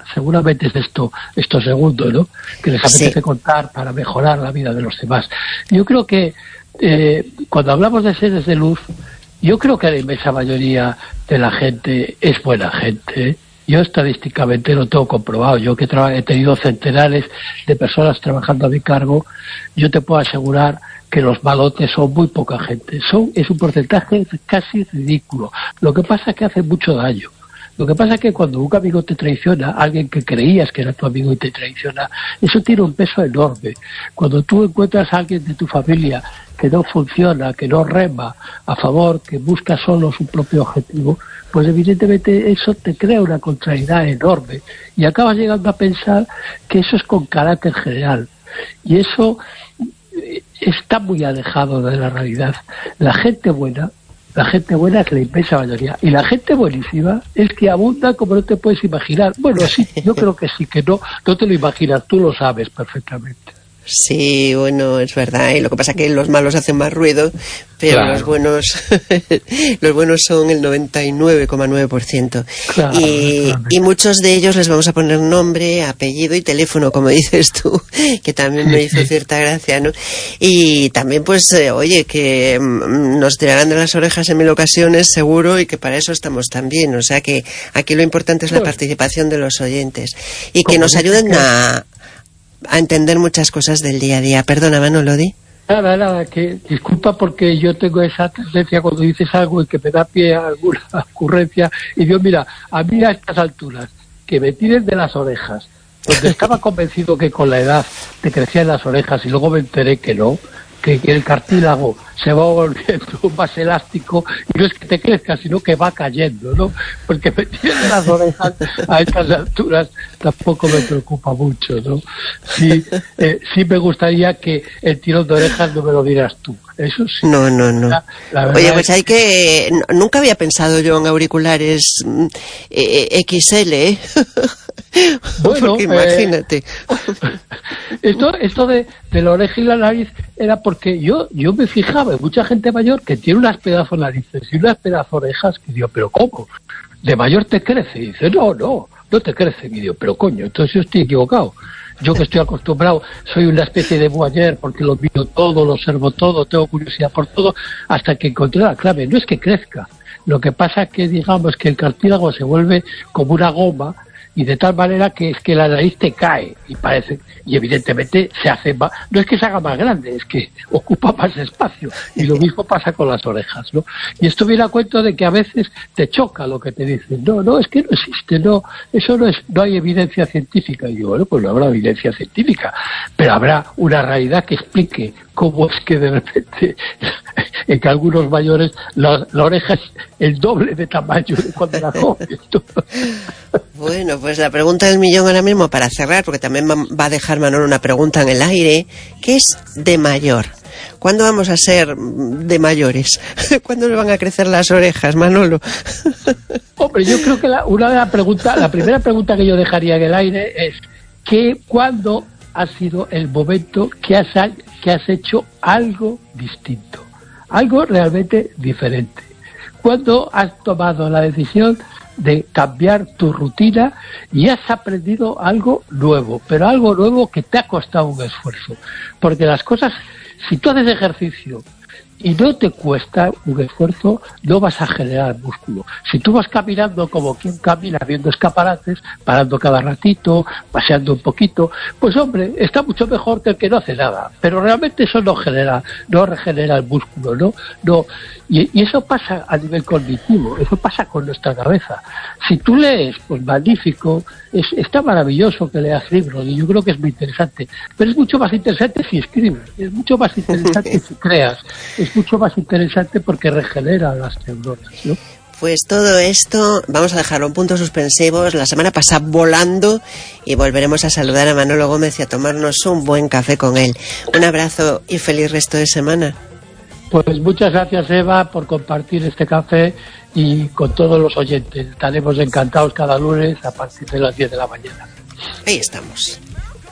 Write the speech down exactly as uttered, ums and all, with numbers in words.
seguramente es esto, esto segundo, ¿no? Que les apetece sí. contar para mejorar la vida de los demás. Yo creo que eh, cuando hablamos de seres de luz, yo creo que la inmensa mayoría de la gente es buena gente, ¿eh? Yo estadísticamente lo tengo comprobado. Yo que he tenido centenares de personas trabajando a mi cargo, yo te puedo asegurar que los malotes son muy poca gente. Son, es un porcentaje casi ridículo. Lo que pasa es que hace mucho daño. Lo que pasa es que cuando un amigo te traiciona, alguien que creías que era tu amigo y te traiciona, eso tiene un peso enorme. Cuando tú encuentras a alguien de tu familia que no funciona, que no rema a favor, que busca solo su propio objetivo, pues evidentemente eso te crea una contrariedad enorme y acabas llegando a pensar que eso es con carácter general. Y eso está muy alejado de la realidad. La gente buena, la gente buena es la inmensa mayoría. Y la gente buenísima es que abunda como no te puedes imaginar. Bueno, sí, yo creo que sí, que no, no te lo imaginas, tú lo sabes perfectamente. Sí, bueno, es verdad, y lo que pasa es que los malos hacen más ruido, pero claro. los buenos los buenos son el noventa y nueve coma nueve por ciento. Claro, y, y muchos de ellos les vamos a poner nombre, apellido y teléfono, como dices tú, que también me hizo cierta gracia, ¿no? Y también, pues, eh, oye, que mm, nos tirarán de las orejas en mil ocasiones, seguro, y que para eso estamos también. O sea que aquí lo importante es la participación de los oyentes y que nos ayuden a... a entender muchas cosas del día a día. Perdona, Manolo, di. Nada, nada, que disculpa porque yo tengo esa tendencia cuando dices algo y que me da pie a alguna ocurrencia y digo, mira, a mí a estas alturas, que me tiren de las orejas, donde estaba convencido que con la edad te crecían las orejas y luego me enteré que no, que, que el cartílago se va volviendo más elástico y no es que te crezca, sino que va cayendo, ¿no? Porque me tienen las orejas a estas alturas tampoco me preocupa mucho, ¿no? Sí, eh, sí me gustaría que el tirón de orejas no me lo dieras tú, eso sí. No, no, no. La, la Oye, pues hay que... Nunca había pensado yo en auriculares eh, X L, ¿eh? Bueno, porque imagínate. Eh, esto esto de, de la oreja y la nariz era porque yo yo me fijaba en mucha gente mayor que tiene unas pedazos narices y unas pedazos orejas que digo, pero ¿cómo? ¿De mayor te crece? Y dice, no, no, no te crece. Y digo, pero coño, entonces yo estoy equivocado. Yo que estoy acostumbrado, soy una especie de voyeur porque lo miro todo, lo observo todo, tengo curiosidad por todo, hasta que encontré la clave. No es que crezca, lo que pasa es que, digamos, que el cartílago se vuelve como una goma y de tal manera que es que la nariz te cae y parece, y evidentemente se hace más, no es que se haga más grande, es que ocupa más espacio, y lo mismo pasa con las orejas, ¿no? Y esto viene a cuento de que a veces te choca lo que te dicen, no, no, es que no existe, no, eso no es, no hay evidencia científica. Y yo, bueno, pues no habrá evidencia científica, pero habrá una realidad que explique cómo es que de repente en que algunos mayores la, la oreja es el doble de tamaño de cuando era joven. Bueno, pues la pregunta del millón ahora mismo para cerrar, porque también va a dejar Manolo una pregunta en el aire. ¿Qué es de mayor? ¿Cuándo vamos a ser de mayores? ¿Cuándo nos van a crecer las orejas, Manolo? Hombre, yo creo que la, una de las preguntas, la primera pregunta que yo dejaría en el aire es que ¿cuándo ha sido el momento que has, que has hecho algo distinto? Algo realmente diferente. ¿Cuándo has tomado la decisión de cambiar tu rutina y has aprendido algo nuevo, pero algo nuevo que te ha costado un esfuerzo? Porque las cosas, si tú haces ejercicio y no te cuesta un esfuerzo, no vas a generar músculo. Si tú vas caminando como quien camina viendo escaparates, parando cada ratito, paseando un poquito, pues hombre, está mucho mejor que el que no hace nada. Pero realmente eso no genera, no regenera el músculo, ¿no? no y, y eso pasa a nivel cognitivo, eso pasa con nuestra cabeza. Si tú lees, pues magnífico, es, está maravilloso que leas libros, y yo creo que es muy interesante, pero es mucho más interesante si escribes, es mucho más interesante si creas, es mucho más interesante porque regenera las neuronas, ¿no? Pues todo esto vamos a dejarlo en puntos suspensivos. La semana pasada volando y volveremos a saludar a Manolo Gómez y a tomarnos un buen café con él. Un abrazo y feliz resto de semana. Pues muchas gracias, Eva, por compartir este café y con todos los oyentes. Estaremos encantados cada lunes a partir de las diez de la mañana. Ahí estamos.